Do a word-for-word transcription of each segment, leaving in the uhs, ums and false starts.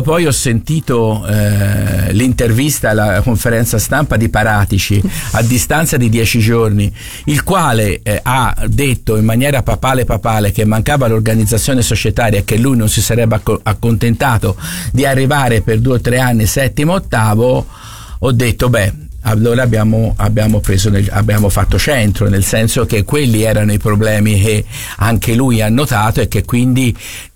poi ho sentito eh, l'intervista alla conferenza stampa di Paratici a distanza di dieci giorni, il quale eh, ha detto in maniera papale papale che mancava l'organizzazione societaria e che lui non si sarebbe acc- accontentato di arrivare per due o tre anni settimo ottavo, ho detto beh, allora abbiamo, abbiamo preso nel, abbiamo fatto centro, nel senso che quelli erano i problemi che anche lui ha notato e che quindi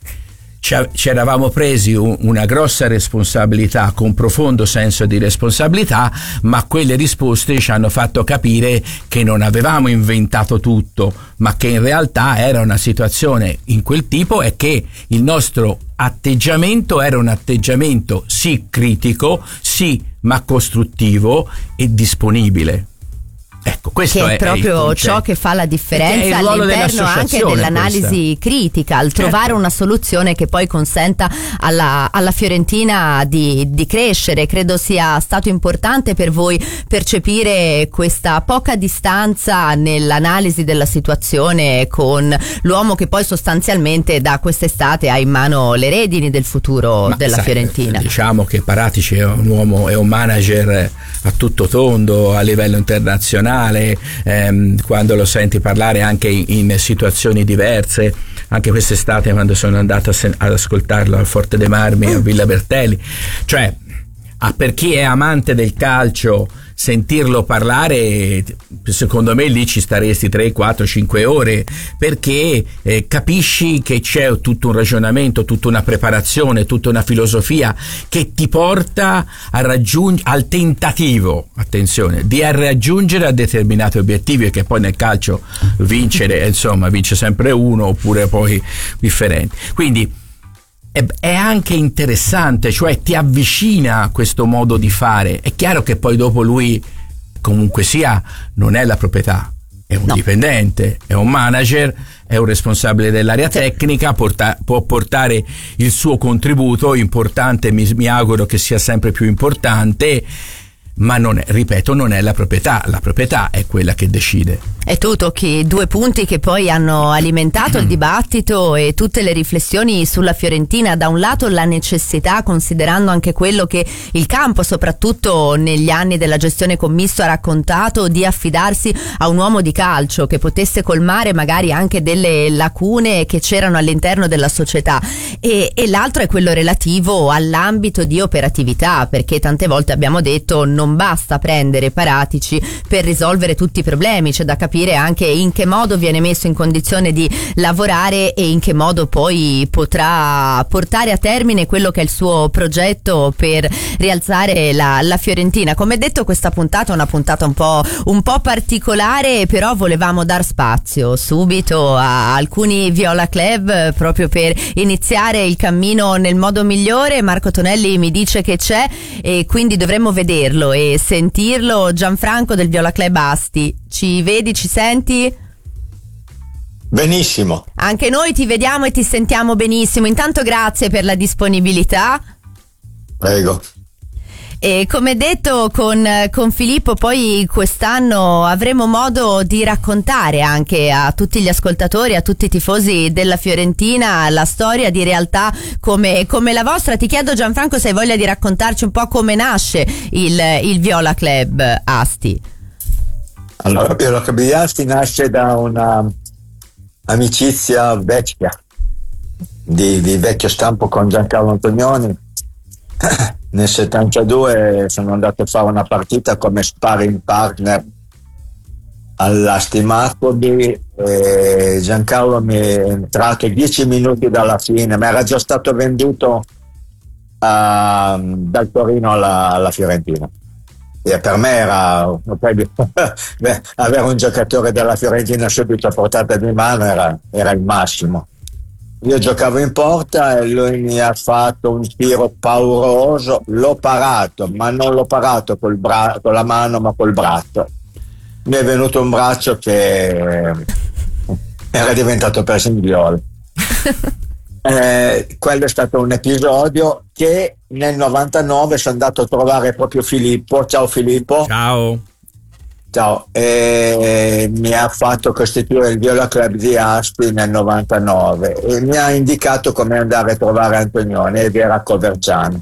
ci eravamo presi un, una grossa responsabilità con profondo senso di responsabilità, ma quelle risposte ci hanno fatto capire che non avevamo inventato tutto, ma che in realtà era una situazione in quel tipo e che il nostro atteggiamento era un atteggiamento sì critico, sì ma costruttivo e disponibile. Ecco, questo che è, è proprio è ciò che fa la differenza all'interno anche dell'analisi questa. critica, al certo. trovare una soluzione che poi consenta alla, alla Fiorentina di, di crescere. Credo sia stato importante per voi percepire questa poca distanza nell'analisi della situazione con l'uomo che poi sostanzialmente da quest'estate ha in mano le redini del futuro Ma della sai, Fiorentina. Diciamo che Paratici è un uomo, è un manager a tutto tondo a livello internazionale. Ehm, quando lo senti parlare anche in, in situazioni diverse, anche quest'estate quando sono andato a sen- ad ascoltarlo al Forte dei Marmi a Villa Bertelli, cioè ah, per chi è amante del calcio sentirlo parlare, secondo me lì ci staresti tre, quattro, cinque ore, perché eh, capisci che c'è tutto un ragionamento, tutta una preparazione, tutta una filosofia che ti porta a raggiungere, al tentativo, attenzione, di raggiungere a determinati obiettivi, e che poi nel calcio vincere, insomma, vince sempre uno oppure poi differenti. Quindi è anche interessante, cioè ti avvicina a questo modo di fare. È chiaro che poi dopo lui comunque sia non è la proprietà, è un no. dipendente, è un manager, è un responsabile dell'area tecnica, porta, può portare il suo contributo importante, mi, mi auguro che sia sempre più importante, ma non è, ripeto, non è la proprietà, la proprietà è quella che decide. E tu tocchi due punti che poi hanno alimentato il dibattito e tutte le riflessioni sulla Fiorentina. Da un lato la necessità, considerando anche quello che il campo, soprattutto negli anni della gestione commisso, ha raccontato, di affidarsi a un uomo di calcio che potesse colmare magari anche delle lacune che c'erano all'interno della società, e, e l'altro è quello relativo all'ambito di operatività, perché tante volte abbiamo detto non basta prendere Paratici per risolvere tutti i problemi, c'è da capire anche in che modo viene messo in condizione di lavorare e in che modo poi potrà portare a termine quello che è il suo progetto per rialzare la, la Fiorentina. Come detto, questa puntata è una puntata un po', un po' particolare, però volevamo dar spazio subito a alcuni Viola Club proprio per iniziare il cammino nel modo migliore. Marco Tonelli mi dice che c'è e quindi dovremmo vederlo e sentirlo. Gianfranco del Viola Club Asti, ci vedi, ci senti? Benissimo. Anche noi ti vediamo e ti sentiamo benissimo. Intanto grazie per la disponibilità. Prego. E come detto con, con Filippo, poi quest'anno avremo modo di raccontare anche a tutti gli ascoltatori, a tutti i tifosi della Fiorentina, la storia di realtà come, come la vostra. Ti chiedo, Gianfranco, se hai voglia di raccontarci un po' come nasce il, il Viola Club Asti. Allora, il Viola Club di Asti nasce da una amicizia vecchia, di, di vecchio stampo, con Giancarlo Antonioni. Nel settantadue sono andato a fare una partita come sparring partner all'Asti Marcobi e Giancarlo mi è entrato dieci minuti dalla fine, ma era già stato venduto a, dal Torino alla, alla Fiorentina, e per me era beh, avere un giocatore della Fiorentina subito a portata di mano era, era il massimo. Io giocavo in porta e lui mi ha fatto un tiro pauroso, l'ho parato, ma non l'ho parato col bra- con la mano, ma col braccio. Mi è venuto un braccio che era diventato persino viola. eh, quello è stato un episodio che nel novantanove sono andato a trovare proprio Filippo. Ciao Filippo. Ciao. Ciao, e mi ha fatto costituire il Viola Club di Asti nel novantanove e mi ha indicato come andare a trovare Antonioni, ed era a Coverciano.